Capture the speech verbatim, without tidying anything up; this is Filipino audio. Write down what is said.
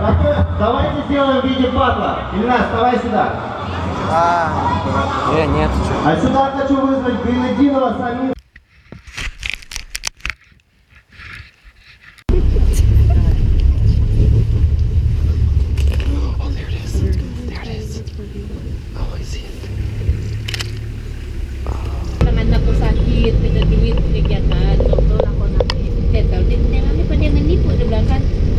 Давайте сделаем в виде батла. Ильнас, вставай сюда. А, э, нет. А сюда хочу вызвать Гайнединова Самира. Tangan ako sakit, pinag-duit, pinagyakan, doktor ako na. Kaya tao, di na kami pwede manipo, di ba kan?